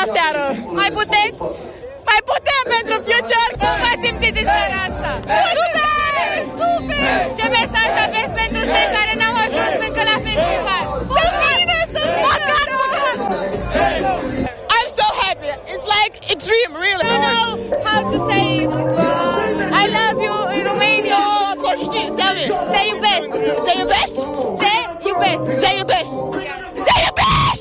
seară. Mai puteți? Mai putem pentru Future! Cum vă simțiți în seara asta? Super! Super! Ce mesaj aveți pentru cei care n-au ajuns încă la festival? Să vină, să măcar putem! I'm so happy! It's like a dream, really! I know how to say I love you in Romania! Tell me! Te iubesc! Te iubesc! Te iubesc! Te iubesc! Te iubesc!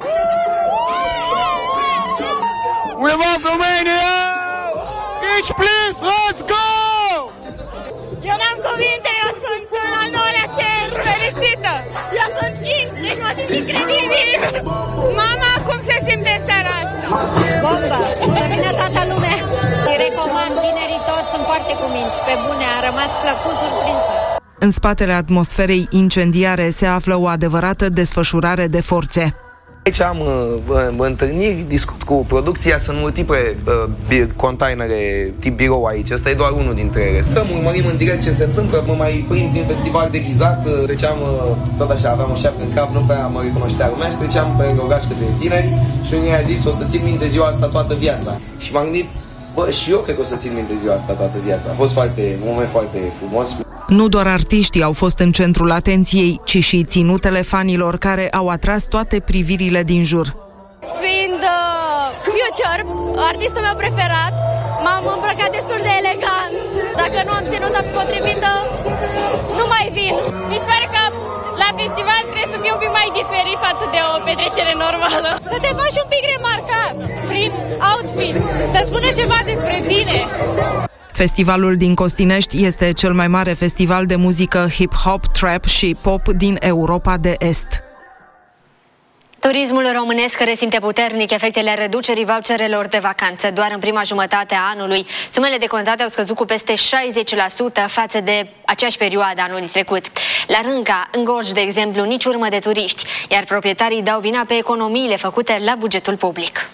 We love Romania! Each please, let's go! Eu n-am cuvinte, eu sunt al doilea cer! Fericită! Eu sunt King, deci mă simt incredibil! Mama, cum se simte în seara asta? Bombă! Să vină toată lumea! Îi recomand, tinerii toți sunt foarte cuminți, pe bune, a rămas plăcut surprinsă. În spatele atmosferei incendiare se află o adevărată desfășurare de forțe. Aici am întâlniri, discut cu producția, sunt multiple containere tip birou aici, ăsta e doar unul dintre ele. Stăm, urmărim în direct ce se întâmplă, mă mai prind prin festival deghizat, treceam, tot așa, aveam o șapcă în cap, nu prea mă recunoștea lumea și treceam pe o gașcă de tineri și unii a zis, o să țin minte ziua asta toată viața. Și m-am gândit, bă, și eu cred că o să țin minte ziua asta toată viața. A fost un moment foarte frumos. Nu doar artiștii au fost în centrul atenției, ci și ținutelele fanilor care au atras toate privirile din jur. Fiind Future, artistul meu preferat, m-am îmbrăcat destul de elegant. Dacă nu am ținută potrivită, nu mai vin. Mi se pare că la festival trebuie să fie un pic mai diferit față de o petrecere normală. Să te faci un pic remarcat prin outfit, să spună ceva despre tine. Festivalul din Costinești este cel mai mare festival de muzică hip-hop, trap și pop din Europa de Est. Turismul românesc resimte puternic efectele reducerii voucherelor de vacanță. Doar în prima jumătate a anului, sumele decontate au scăzut cu peste 60% față de aceeași perioadă anului trecut. La Rânca, în Gorj, de exemplu, nici urmă de turiști, iar proprietarii dau vina pe economiile făcute la bugetul public.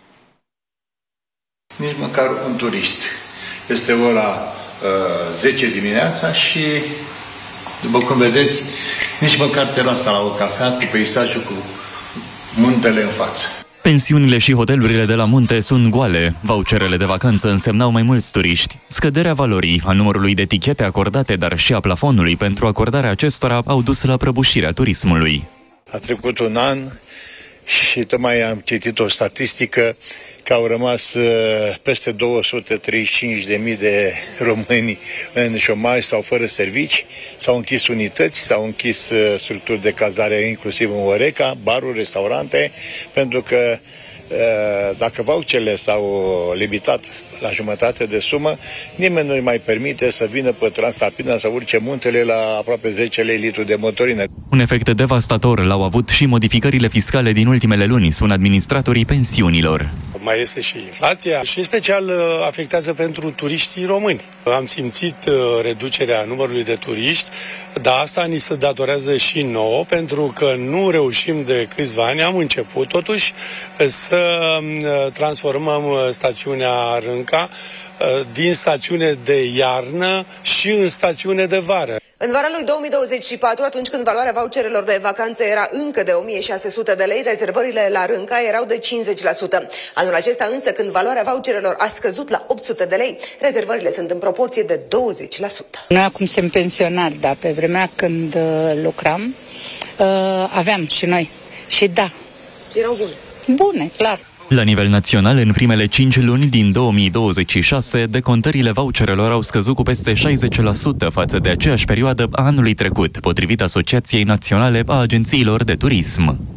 Nici măcar un turist. Este ora 10 dimineața și, după cum vedeți, nici măcar terasa la o cafea cu peisajul cu muntele în față. Pensiunile și hotelurile de la munte sunt goale. Voucherele de vacanță însemnau mai mulți turiști. Scăderea valorii, a numărului de tichete acordate, dar și a plafonului pentru acordarea acestora au dus la prăbușirea turismului. A trecut un an și tocmai am citit o statistică că au rămas peste 235.000 de români în șomaj sau fără servici, s-au închis unități, s-au închis structuri de cazare, inclusiv în Oreca, baruri, restaurante, pentru că dacă voucherele s-au limitat la jumătate de sumă, nimeni nu-i mai permite să vină pe Transalpina să urce muntele la aproape 10 lei litru de motorină. Un efect devastator l-au avut și modificările fiscale din ultimele luni, spun administratorii pensiunilor. Mai este și inflația și în special afectează pentru turiștii români. Am simțit reducerea numărului de turiști, dar asta ni se datorează și nouă, pentru că nu reușim de câțiva ani, am început totuși să transformăm stațiunea Rânca din stațiune de iarnă și în stațiune de vară. În vara lui 2024, atunci când valoarea voucherelor de vacanță era încă de 1600 de lei, rezervările la Rânca erau de 50%. Anul acesta însă, când valoarea voucherelor a scăzut la 800 de lei, rezervările sunt în proporție de 20%. Noi acum suntem pensionari, dar pe vremea când lucram, aveam și noi. Și da. Erau bune. Bune, clar. La nivel național, în primele 5 luni din 2026, decontările voucherelor au scăzut cu peste 60% față de aceeași perioadă a anului trecut, potrivit Asociației Naționale a Agențiilor de Turism.